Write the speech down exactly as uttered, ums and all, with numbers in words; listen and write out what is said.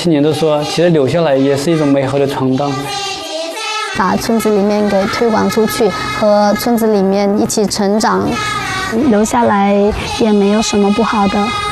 青年都说，其实留下来也是一种美好的闯荡。 把村子里面给推广出去，和村子里面一起成长，留下来也没有什么不好的。